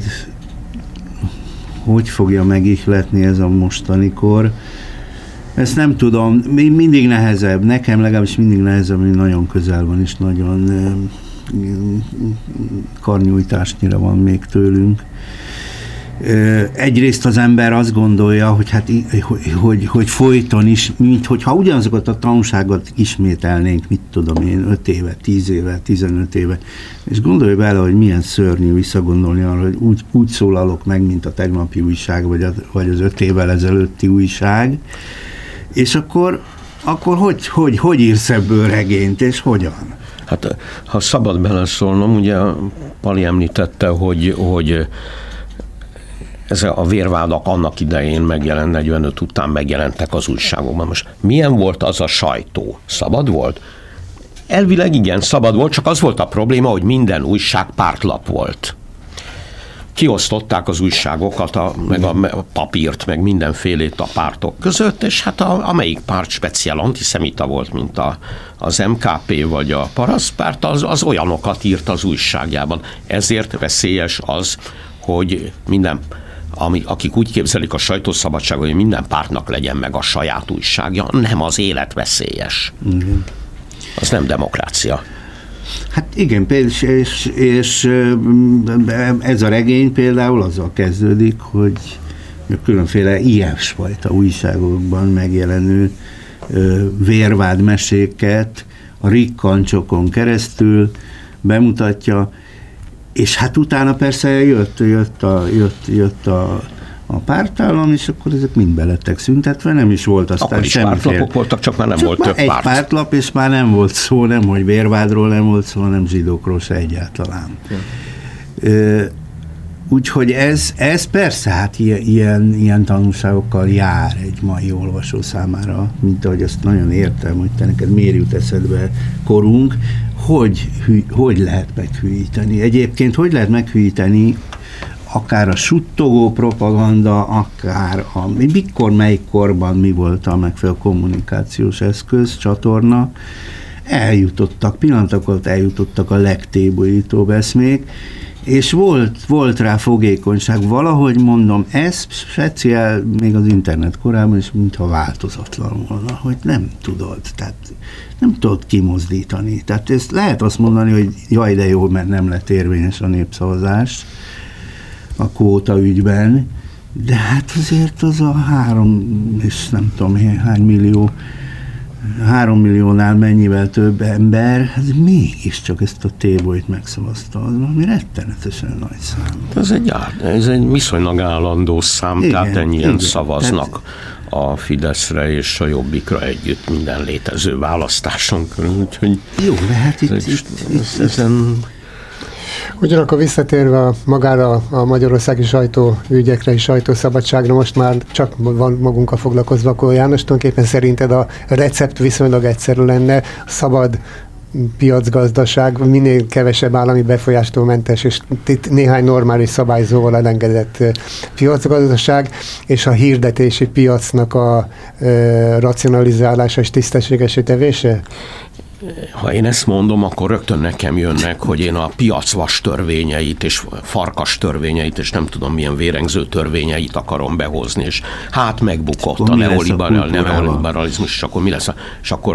hogy fogja megihletni ez a mostani kor. Ezt nem tudom, mindig nehezebb, nekem legalábbis mindig nehezebb, hogy nagyon közel van, és nagyon karnyújtásnyira van még tőlünk. Egyrészt az ember azt gondolja, hogy, hát, hogy, hogy, hogy folyton is, mint hogyha ugyanazokat a tanulságot ismételnénk, mit tudom én, öt éve, tíz éve, tizenöt éve, és gondolj bele, hogy milyen szörnyű visszagondolni arra, hogy úgy, úgy szólalok meg, mint a tegnapi újság, vagy, a, vagy az öt évvel ezelőtti újság, és akkor, akkor hogy, hogy, hogy írsz ebből regényt, és hogyan? Hát, ha szabad beleszólnom, ugye Pali említette, hogy, hogy ez a vérvádak annak idején megjelent, negyvenöt után megjelentek az újságokban. Most milyen volt az a sajtó? Szabad volt? Elvileg igen, szabad volt, csak az volt a probléma, hogy minden újság pártlap volt. Kiosztották az újságokat, a, meg a, a papírt, meg mindenfélét a pártok között, és hát a, amelyik párt speciál antiszemita volt, mint a, az em ká pé vagy a Parasztpárt, az, az olyanokat írt az újságjában. Ezért veszélyes az, hogy minden, ami, akik úgy képzelik a sajtószabadságot, hogy minden pártnak legyen meg a saját újságja, nem, az élet veszélyes. Igen. Az nem demokrácia. Hát igen, és, és, és ez a regény például azzal kezdődik, hogy különféle ilyesfajta újságokban megjelenő vérvádmeséket a rikkancsokon keresztül bemutatja, és hát utána persze jött, jött, a, jött, jött a, a pártállam, és akkor ezek mind belettek szüntetve, nem is volt aztán akkor is semmiféle. Pártlapok voltak, csak már nem csak volt már több egy párt. Egy pártlap, és már nem volt szó, nem hogy vérvádról nem volt szó, hanem zsidókról se egyáltalán. Ja. Úgyhogy ez, ez persze, hát ilyen, ilyen, ilyen tanulságokkal jár egy mai olvasó számára, mint ahogy azt nagyon értem, hogy te neked miért jut eszedbe korunk, hogy, hogy lehet meghűíteni. Egyébként hogy lehet meghűíteni akár a suttogó propaganda, akár a, mikor, melyik korban mi volt a megfelelő kommunikációs eszköz, csatorna, eljutottak, pillanatok alatt eljutottak a legtébolyítóbb eszmék, és volt, volt rá fogékonyság, valahogy mondom, ez speciál még az internet korában is, mintha változatlan volna, hogy nem tudod, tehát nem tudod kimozdítani. Tehát ezt lehet azt mondani, hogy jaj, de jó, mert nem lett érvényes a népszavazás a kvóta ügyben, de hát azért az a három, és nem tudom hány millió, három milliónál mennyivel több ember, ez mégiscsak ezt a tébolyt megszavazta, az valami rettenetesen nagy szám. Ez egy, ez egy viszonylag állandó szám, igen, tehát ennyien igen, szavaznak tehát... a Fideszre és a Jobbikra együtt minden létező választáson körül, úgyhogy... Jó, de hát itt... Ez, itt, ez, ezen... Ugyanakkor visszatérve a, magára a magyarországi sajtóügyekre és sajtószabadságra, most már csak van magunkkal foglalkozva, akkor János, tulajdonképpen szerinted a recept viszonylag egyszerű lenne, szabad piacgazdaság, minél kevesebb állami befolyástól mentes, és néhány normális szabályzóval elengedett piacgazdaság, és a hirdetési piacnak a e, racionalizálása és tisztességesé tevése? Ha én ezt mondom, akkor rögtön nekem jönnek, hogy én a piacvas törvényeit és farkas törvényeit, és nem tudom milyen vérengző törvényeit akarom behozni, és hát megbukott a neoliberalizmus, és akkor mi lesz? És akkor